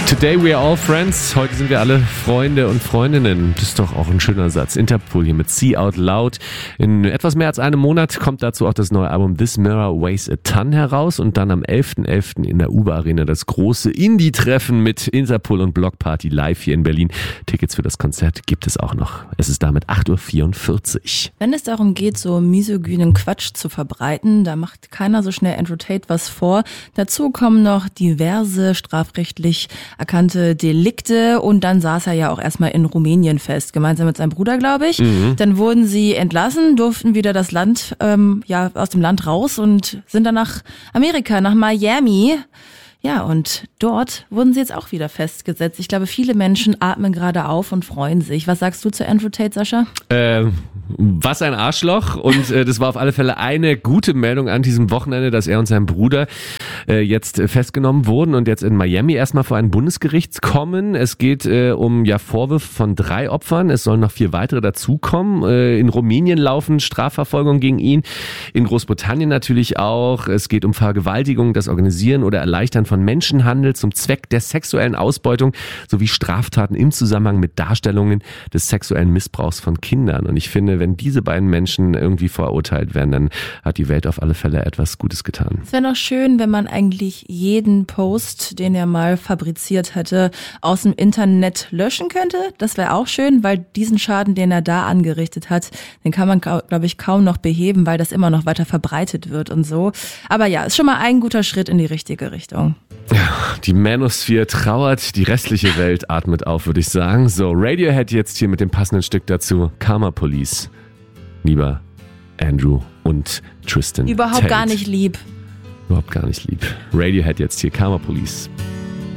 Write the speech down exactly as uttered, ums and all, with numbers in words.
Today we are all friends. Heute sind wir alle Freunde und Freundinnen. Das ist doch auch ein schöner Satz. Interpol hier mit See Out Loud. In etwas mehr als einem Monat kommt dazu auch das neue Album This Mirror Weighs a Ton heraus. Und dann am elften elften in der Uber Arena das große Indie-Treffen mit Interpol und Block Party live hier in Berlin. Tickets für das Konzert gibt es auch noch. Es ist damit acht Uhr vierundvierzig. Wenn es darum geht, so misogynen Quatsch zu verbreiten, da macht keiner so schnell Andrew Tate was vor. Dazu kommen noch diverse strafrechtlich erkannte Delikte und dann saß er ja auch erstmal in Rumänien fest, gemeinsam mit seinem Bruder, glaube ich. Mhm. Dann wurden sie entlassen, durften wieder das Land, ähm, ja, aus dem Land raus und sind dann nach Amerika, nach Miami. Ja, und dort wurden sie jetzt auch wieder festgesetzt. Ich glaube, viele Menschen atmen gerade auf und freuen sich. Was sagst du zu Andrew Tate, Sascha? Ähm, was ein Arschloch. Und äh, das war auf alle Fälle eine gute Meldung an diesem Wochenende, dass er und sein Bruder äh, jetzt festgenommen wurden und jetzt in Miami erstmal vor ein Bundesgericht kommen. Es geht äh, um ja Vorwürfe von drei Opfern. Es sollen noch vier weitere dazukommen. Äh, in Rumänien laufen Strafverfolgungen gegen ihn. In Großbritannien natürlich auch. Es geht um Vergewaltigung, das Organisieren oder Erleichtern von Menschenhandel zum Zweck der sexuellen Ausbeutung sowie Straftaten im Zusammenhang mit Darstellungen des sexuellen Missbrauchs von Kindern. Und ich finde, wenn diese beiden Menschen irgendwie verurteilt werden, dann hat die Welt auf alle Fälle etwas Gutes getan. Es wäre noch schön, wenn man eigentlich jeden Post, den er mal fabriziert hätte, aus dem Internet löschen könnte. Das wäre auch schön, weil diesen Schaden, den er da angerichtet hat, den kann man, glaube ich, kaum noch beheben, weil das immer noch weiter verbreitet wird und so. Aber ja, ist schon mal ein guter Schritt in die richtige Richtung. Ja, die Manosphere trauert, die restliche Welt atmet auf, würde ich sagen. So, Radiohead jetzt hier mit dem passenden Stück dazu. Karma Police. Lieber Andrew und Tristan Überhaupt Tate. gar nicht lieb. Überhaupt gar nicht lieb. Radiohead jetzt hier, Karma Police.